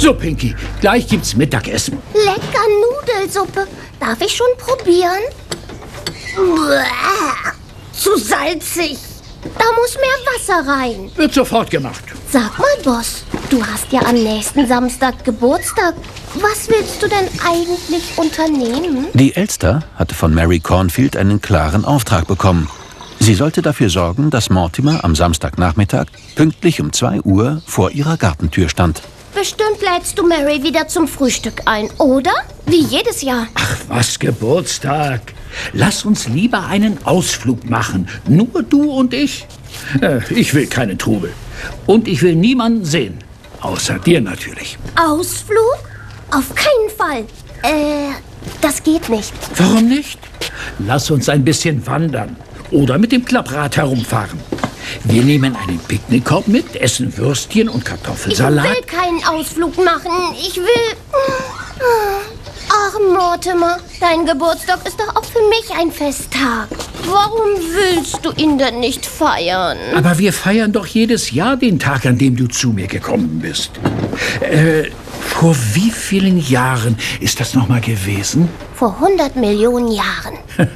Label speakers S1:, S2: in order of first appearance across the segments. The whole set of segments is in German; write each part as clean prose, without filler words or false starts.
S1: So, Pinky, gleich gibt's Mittagessen.
S2: Lecker Nudelsuppe. Darf ich schon probieren? Uah, zu salzig. Da muss mehr Wasser rein.
S1: Wird sofort gemacht.
S2: Sag mal, Boss, du hast ja am nächsten Samstag Geburtstag. Was willst du denn eigentlich unternehmen?
S3: Die Elster hatte von Mary Cornfield einen klaren Auftrag bekommen. Sie sollte dafür sorgen, dass Mortimer am Samstagnachmittag pünktlich um 2 Uhr vor ihrer Gartentür stand.
S2: Bestimmt lädst du Mary wieder zum Frühstück ein, oder? Wie jedes Jahr.
S1: Ach, was Geburtstag. Lass uns lieber einen Ausflug machen. Nur du und ich. Ich will keinen Trubel. Und ich will niemanden sehen. Außer dir natürlich.
S2: Ausflug? Auf keinen Fall. Das geht nicht.
S1: Warum nicht? Lass uns ein bisschen wandern. Oder mit dem Klapprad herumfahren. Wir nehmen einen Picknickkorb mit, essen Würstchen und Kartoffelsalat.
S2: Ich will keinen Ausflug machen. Ich will... Ach, Mortimer, dein Geburtstag ist doch auch für mich ein Festtag. Warum willst du ihn denn nicht feiern?
S1: Aber wir feiern doch jedes Jahr den Tag, an dem du zu mir gekommen bist. Vor wie vielen Jahren ist das nochmal gewesen?
S2: Vor 100 Millionen Jahren.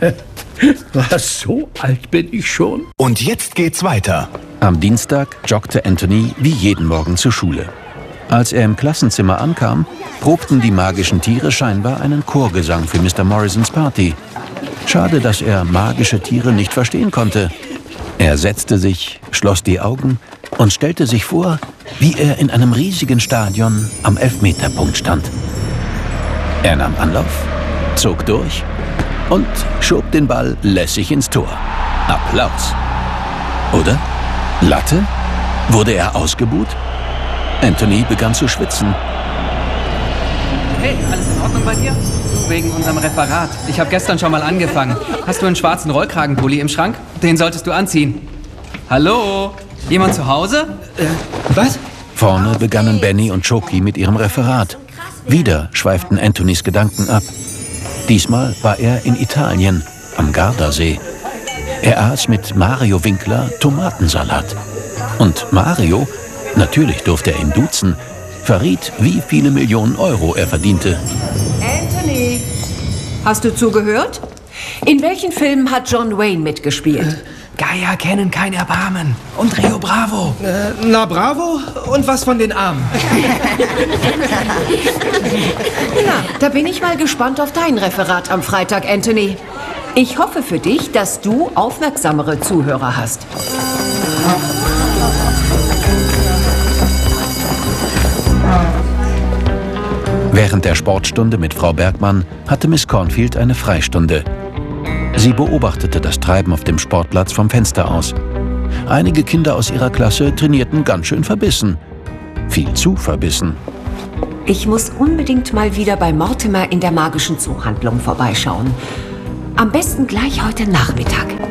S1: Was, so alt bin ich schon?
S4: Und jetzt geht's weiter.
S3: Am Dienstag joggte Anthony wie jeden Morgen zur Schule. Als er im Klassenzimmer ankam, probten die magischen Tiere scheinbar einen Chorgesang für Mr. Morrisons Party. Schade, dass er magische Tiere nicht verstehen konnte. Er setzte sich, schloss die Augen und stellte sich vor, wie er in einem riesigen Stadion am Elfmeterpunkt stand. Er nahm Anlauf, zog durch und schob den Ball lässig ins Tor. Applaus. Oder? Latte? Wurde er ausgebuht? Anthony begann zu schwitzen.
S5: Hey, alles in Ordnung bei dir? Du, wegen unserem Referat. Ich habe gestern schon mal angefangen. Hast du einen schwarzen Rollkragenpulli im Schrank? Den solltest du anziehen. Hallo? Jemand zu Hause?
S1: Was?
S3: Vorne begannen Benny und Choki mit ihrem Referat. Wieder schweiften Anthonys Gedanken ab. Diesmal war er in Italien, am Gardasee. Er aß mit Mario Winkler Tomatensalat. Und Mario, natürlich durfte er ihn duzen, verriet, wie viele Millionen Euro er verdiente.
S6: Anthony, hast du zugehört? In welchen Filmen hat John Wayne mitgespielt?
S5: Geier kennen kein Erbarmen. Und Rio Bravo.
S7: Na bravo, und was von den Armen?
S6: Na, da bin ich mal gespannt auf dein Referat am Freitag, Anthony. Ich hoffe für dich, dass du aufmerksamere Zuhörer hast.
S3: Während der Sportstunde mit Frau Bergmann hatte Miss Cornfield eine Freistunde. Sie beobachtete das Treiben auf dem Sportplatz vom Fenster aus. Einige Kinder aus ihrer Klasse trainierten ganz schön verbissen. Viel zu verbissen.
S6: Ich muss unbedingt mal wieder bei Mortimer in der magischen Zoohandlung vorbeischauen. Am besten gleich heute Nachmittag.